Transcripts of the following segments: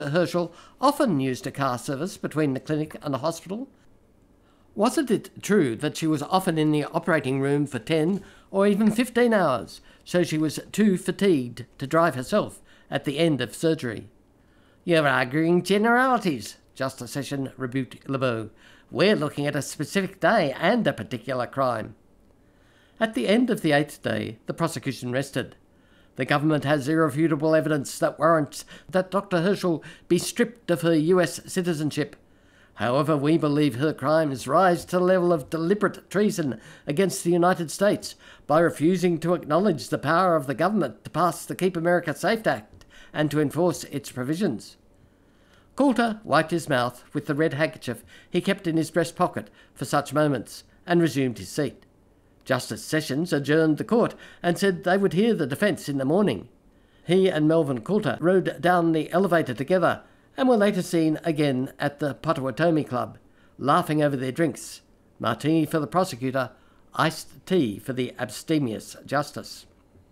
Herschel often used a car service between the clinic and the hospital? Wasn't it true that she was often in the operating room for 10 or even 15 hours, so she was too fatigued to drive herself at the end of surgery? "You're arguing generalities," Justice Sessions rebuked LeBeau. "We're looking at a specific day and a particular crime." At the end of the 8th day, the prosecution rested. The government has irrefutable evidence that warrants that Dr. Herschel be stripped of her US citizenship. However, we believe her crimes rise to the level of deliberate treason against the United States by refusing to acknowledge the power of the government to pass the Keep America Safe Act and to enforce its provisions. Coulter wiped his mouth with the red handkerchief he kept in his breast pocket for such moments and resumed his seat. Justice Sessions adjourned the court and said they would hear the defence in the morning. He and Melvin Coulter rode down the elevator together and were later seen again at the Potawatomi Club, laughing over their drinks, martini for the prosecutor, iced tea for the abstemious justice.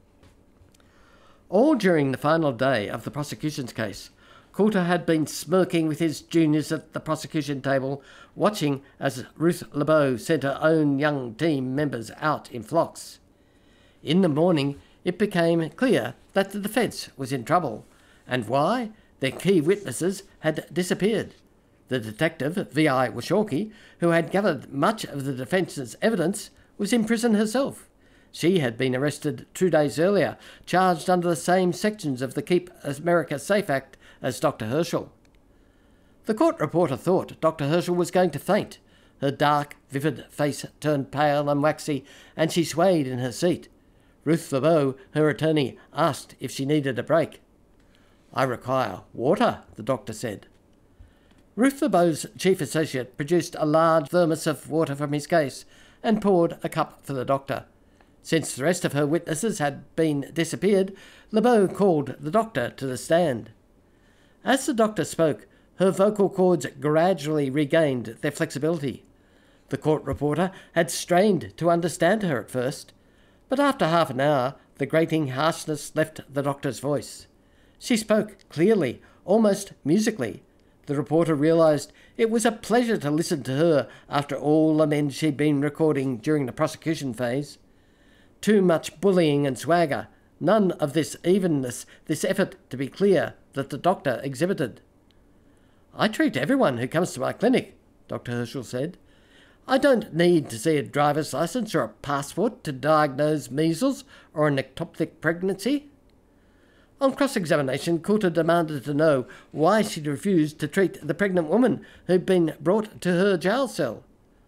All during the final day of the prosecution's case, Coulter had been smirking with his juniors at the prosecution table, watching as Ruth LeBeau sent her own young team members out in flocks. In the morning, it became clear that the defence was in trouble, and why? Their key witnesses had disappeared. The detective, V.I. Washorky, who had gathered much of the defence's evidence, was in prison herself. She had been arrested 2 days earlier, charged under the same sections of the Keep America Safe Act as Dr. Herschel. The court reporter thought Dr. Herschel was going to faint. Her dark, vivid face turned pale and waxy, and she swayed in her seat. Ruth LeBeau, her attorney, asked if she needed a break. "I require water," the doctor said. Ruth LeBeau's chief associate produced a large thermos of water from his case and poured a cup for the doctor. Since the rest of her witnesses had been disappeared, LeBeau called the doctor to the stand. As the doctor spoke, her vocal cords gradually regained their flexibility. The court reporter had strained to understand her at first, but after half an hour, the grating harshness left the doctor's voice. She spoke clearly, almost musically. The reporter realised it was a pleasure to listen to her after all the men she'd been recording during the prosecution phase. Too much bullying and swagger, none of this evenness, this effort to be clear that the doctor exhibited. "I treat everyone who comes to my clinic," Dr. Herschel said. "I don't need to see a driver's licence or a passport to diagnose measles or an ectopic pregnancy." On cross-examination, Coulter demanded to know why she'd refused to treat the pregnant woman who'd been brought to her jail cell.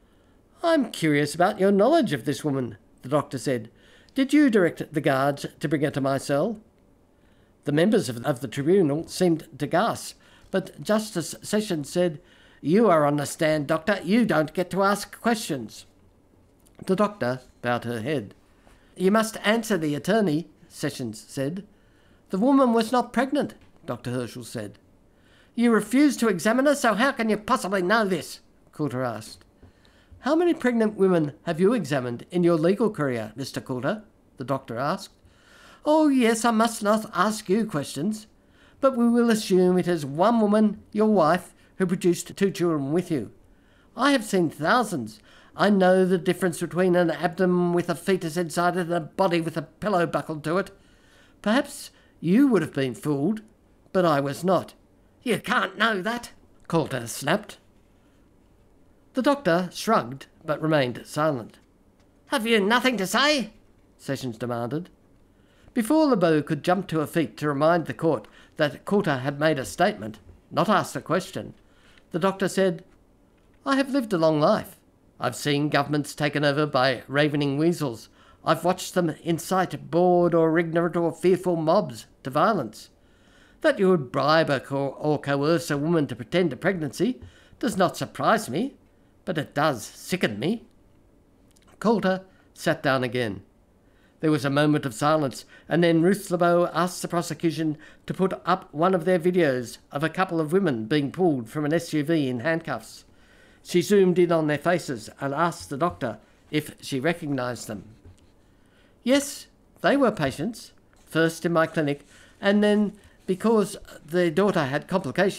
"I'm curious about your knowledge of this woman," the doctor said. "Did you direct the guards to bring her to my cell?" The members of the tribunal seemed to gasp, but Justice Sessions said, "You are on the stand, doctor. You don't get to ask questions." The doctor bowed her head. "You must answer the attorney," Sessions said. "The woman was not pregnant," Dr. Herschel said. "You refuse to examine her, so how can you possibly know this?" Coulter asked. "How many pregnant women have you examined in your legal career, Mr. Coulter?" the doctor asked. "Oh, yes, I must not ask you questions. But we will assume it is one woman, your wife, who produced 2 children with you. I have seen thousands. I know the difference between an abdomen with a fetus inside it and a body with a pillow buckled to it. Perhaps you would have been fooled, but I was not." "You can't know that," Coulter snapped. The doctor shrugged, but remained silent. "Have you nothing to say?" Sessions demanded. Before LeBeau could jump to her feet to remind the court that Coulter had made a statement, not asked a question, the doctor said, "I have lived a long life. I've seen governments taken over by ravening weasels. I've watched them incite bored or ignorant or fearful mobs to violence. That you would bribe or coerce a woman to pretend a pregnancy does not surprise me, but it does sicken me." Coulter sat down again. There was a moment of silence, and then Ruth LeBeau asked the prosecution to put up one of their videos of a couple of women being pulled from an SUV in handcuffs. She zoomed in on their faces and asked the doctor if she recognised them. "Yes, they were patients, first in my clinic, and then because the daughter had complications